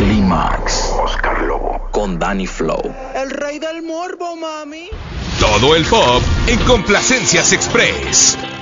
Clímax. Oscar Lobo. Con Danny Flow. El rey del morbo, mami. Todo el pop en Complacencias Express.